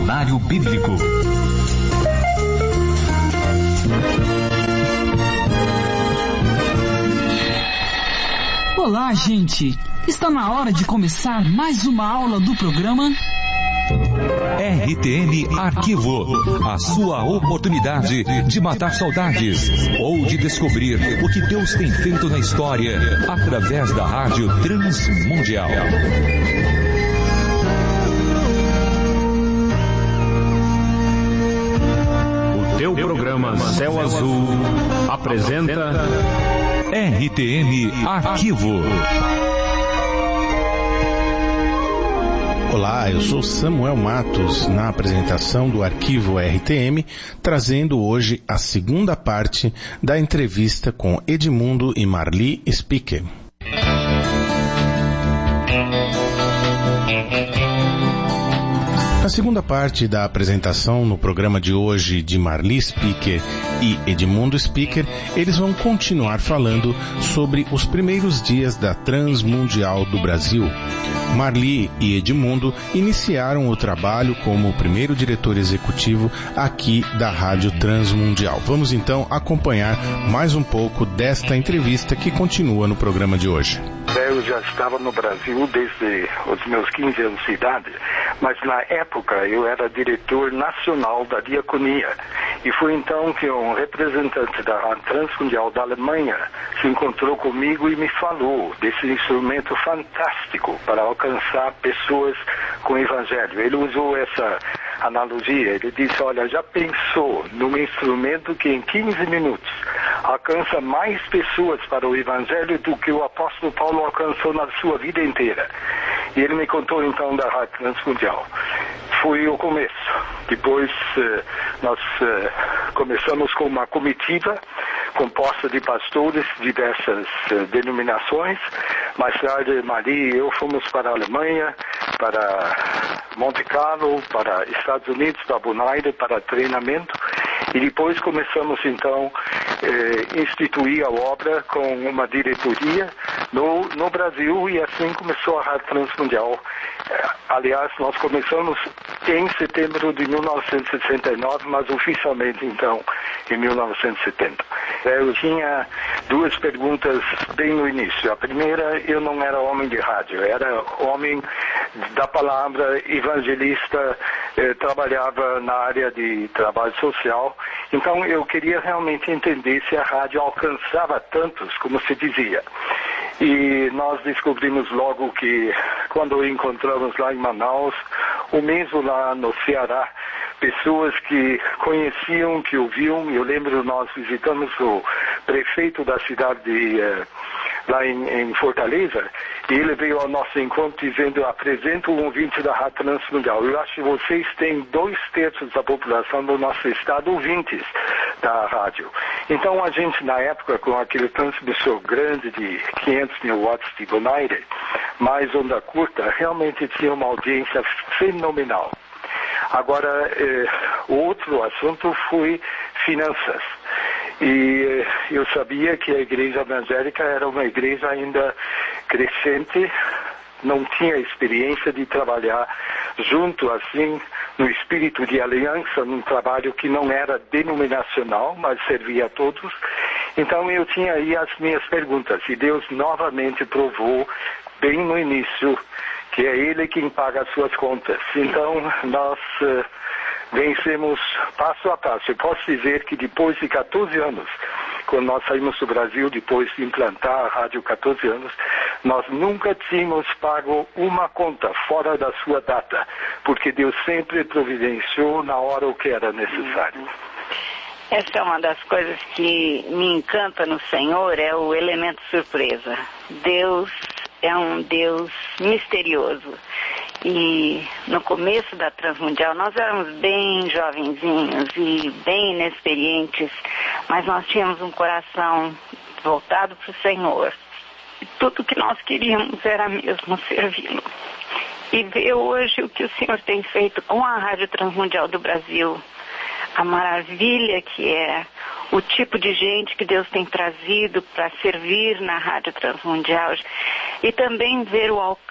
Dicionário Bíblico. Olá, gente! Está na hora de começar mais uma aula do programa RTM Arquivo, a sua oportunidade de matar saudades ou de descobrir o que Deus tem feito na história através da Rádio Transmundial. O teu programa Céu Azul apresenta RTM Arquivo. Olá, eu sou Samuel Matos, na apresentação do Arquivo RTM, trazendo hoje a segunda parte da entrevista com Edmundo e Marli Speaker. Na segunda parte da apresentação no programa de hoje de Marli Speaker e Edmundo Speaker, eles vão continuar falando sobre os primeiros dias da Transmundial do Brasil. Marli e Edmundo iniciaram o trabalho como o primeiro diretor executivo aqui da Rádio Transmundial. Vamos então acompanhar mais um pouco desta entrevista que continua no programa de hoje. Eu já estava no Brasil desde os meus 15 anos de idade, mas na época eu era diretor nacional da diaconia. E foi então que um representante da Transmundial da Alemanha se encontrou comigo e me falou desse instrumento fantástico para alcançar pessoas com o Evangelho. Ele usou essa analogia, ele disse, olha, já pensou num instrumento que em 15 minutos alcança mais pessoas para o Evangelho do que o apóstolo Paulo alcançou na sua vida inteira? E ele me contou então da Rádio Transmundial. Foi o começo. Depois nós começamos com uma comitiva composta de pastores de diversas denominações. Mais tarde, Maria e eu fomos para a Alemanha, para Monte Carlo, para Estados Unidos, para Bonaire, para treinamento. E depois começamos então a instituir a obra com uma diretoria no Brasil, e assim começou a Rádio Transmundial. Aliás, nós começamos em setembro de 1969, mas oficialmente então em 1970. Eu tinha duas perguntas bem no início. A primeira, eu não era homem de rádio, era homem da palavra, evangelista, trabalhava na área de trabalho social. Então eu queria realmente entender se a rádio alcançava tantos como se dizia. E nós descobrimos logo que, quando encontramos lá em Manaus, ou mesmo lá no Ceará, pessoas que conheciam, que ouviam. Eu lembro, nós visitamos o prefeito da cidade lá em Fortaleza, e ele veio ao nosso encontro dizendo, apresento um ouvinte da Rádio Transmundial. Eu acho que vocês têm 2/3 da população do nosso estado ouvintes da rádio. Então a gente, na época, com aquele transmissor grande de 500 mil watts de Bonaire, mais onda curta, realmente tinha uma audiência fenomenal. Agora, outro assunto foi finanças. E eu sabia que a igreja evangélica era uma igreja ainda crescente, não tinha experiência de trabalhar junto assim, no espírito de aliança, num trabalho que não era denominacional, mas servia a todos. Então eu tinha aí as minhas perguntas, e Deus novamente provou, bem no início, que é Ele quem paga as suas contas. Então nós vencemos passo a passo. Eu posso dizer que depois de 14 anos, quando nós saímos do Brasil, depois de implantar a rádio 14 anos, nós nunca tínhamos pago uma conta fora da sua data, porque Deus sempre providenciou na hora o que era necessário. Essa é uma das coisas que me encanta no Senhor, é o elemento surpresa. Deus é um Deus misterioso. E no começo da Transmundial nós éramos bem jovenzinhos e bem inexperientes, mas nós tínhamos um coração voltado para o Senhor. E tudo que nós queríamos era mesmo servi-lo. E ver hoje o que o Senhor tem feito com a Rádio Transmundial do Brasil, a maravilha que é, o tipo de gente que Deus tem trazido para servir na Rádio Transmundial, e também ver o alcance